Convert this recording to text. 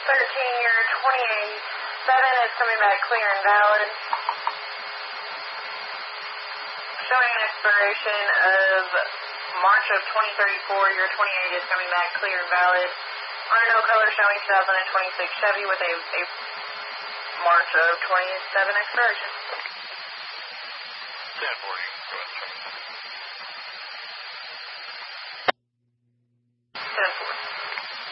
year 28, 7 is coming back clear and valid. Showing an expiration of March of 2034, year 28 is coming back clear and valid. RNO color showing 2026 Chevy with a March of 27 expiration. 1040, go ahead, check.